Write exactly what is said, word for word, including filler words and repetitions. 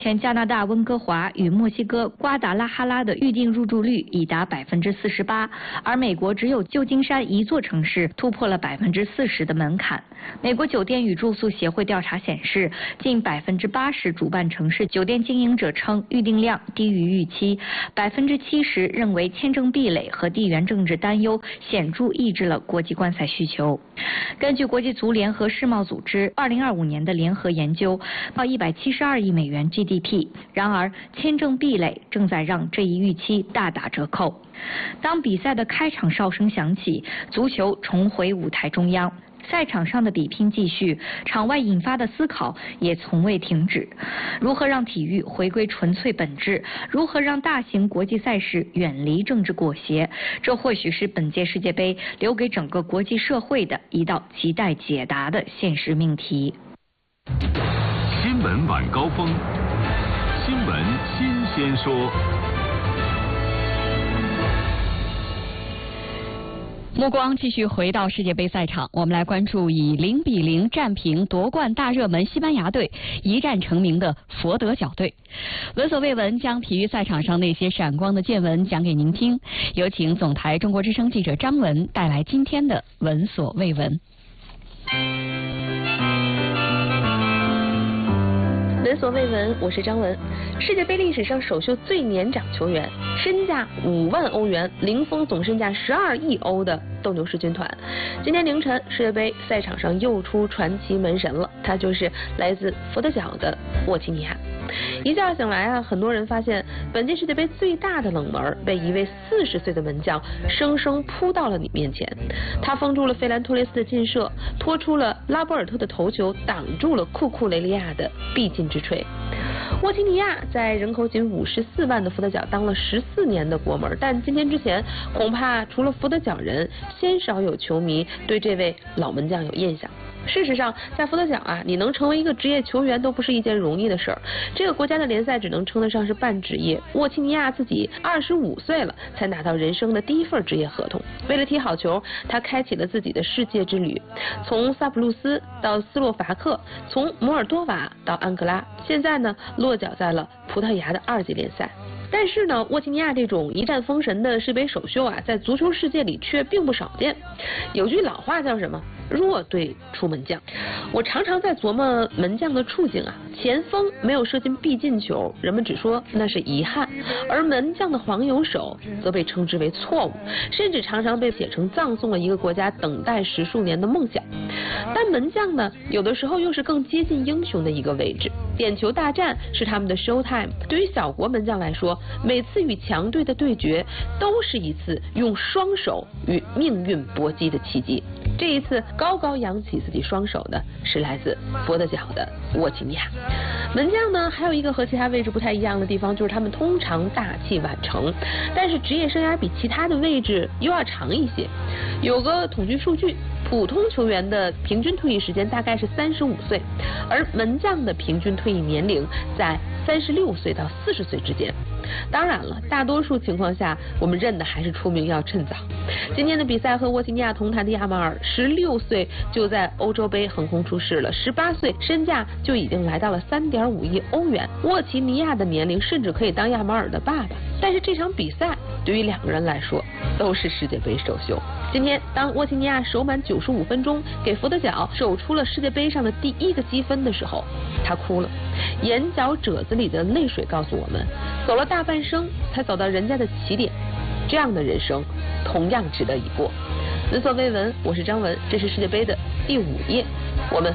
前加拿大温哥华与墨西哥瓜达拉哈拉的预订入住率已达百分之四十八，而美国只有旧金山一座城市突破了百分之四十的门槛。美国酒店与住宿协会调查显示，近百分之八十主办城市酒店经营者称预订量低于预期，百分之七十认为签证壁垒和地缘政治担忧显著抑制了国际观赛需求。根据国际足联和世贸组织二零二五年的联合研究，到一百七十二亿美元 G D P。然而，签证壁垒正在让这一预期大打折扣。当比赛的开场哨声响起，足球重回舞台中央。赛场上的比拼继续，场外引发的思考也从未停止。如何让体育回归纯粹本质？如何让大型国际赛事远离政治裹挟？这或许是本届世界杯留给整个国际社会的一道亟待解答的现实命题。 新闻晚高峰，新闻新鲜说。 目光继续回到世界杯赛场，我们来关注以零比零战平夺冠大热门西班牙队，一战成名的佛得角队。闻所未闻将体育赛场上那些闪光的见闻讲给您听，有请总台中国之声记者张文带来今天的闻所未闻。 闻所未闻，我是张文。世界杯历史上首秀最年长球员，身价五万欧元，零封总身价十二亿欧的斗牛士军团。今天凌晨，世界杯赛场上又出传奇门神了，他就是来自佛得角的沃齐尼亚。一觉醒来啊，很多人发现本届世界杯最大的冷门被一位四十岁的门将生生扑到了你面前。他封住了费兰托雷斯的劲射，拖出了拉波尔特的头球，挡住了库库雷利亚的必进之锤。沃齐尼亚在人口仅五十四万的佛得角当了十四年的国门，但今天之前，恐怕除了佛得角人，鲜少有球迷对这位老门将有印象。事实上，在佛得角啊，你能成为一个职业球员都不是一件容易的事儿。这个国家的联赛只能称得上是半职业。沃齐尼亚自己二十五岁了，才拿到人生的第一份职业合同。为了踢好球，他开启了自己的世界之旅，从萨普路斯到斯洛伐克，从摩尔多瓦到安哥拉，现在呢，落脚在了葡萄牙的二级联赛。但是呢，沃齐尼亚这种一战封神的世界杯首秀啊，在足球世界里却并不少见。有句老话叫什么？弱队出门将。我常常在琢磨门将的处境啊，前锋没有射进必进球，人们只说那是遗憾；而门将的黄油手则被称之为错误，甚至常常被写成葬送了一个国家等待十数年的梦想。但门将呢，有的时候又是更接近英雄的一个位置。点球大战是他们的 show time， 对于小国门将来说，每次与强队的对决都是一次用双手与命运搏击的契机。这一次高高扬起自己双手的是来自佛得角的沃齐尼亚。门将呢，还有一个和其他位置不太一样的地方，就是他们通常大器晚成，但是职业生涯比其他的位置又要长一些。有个统计数据，普通球员的平均退役时间大概是三十五岁，而门将的平均退役年龄在三十六岁到四十岁之间。当然了，大多数情况下，我们认的还是出名要趁早。今天的比赛和沃齐尼亚同台的亚马尔，十六岁就在欧洲杯横空出世了，十八岁身价就已经来到了三点五亿欧元。沃齐尼亚的年龄甚至可以当亚马尔的爸爸。但是这场比赛对于两个人来说都是世界杯首秀。今天，当沃齐尼亚守满九十五分钟，给佛得角守出了世界杯上的第一个积分的时候，他哭了，眼角褶子里的泪水告诉我们，走了大半生才走到人家的起点，这样的人生同样值得一过。闻所未闻，我是张文，这是世界杯的第五页，我们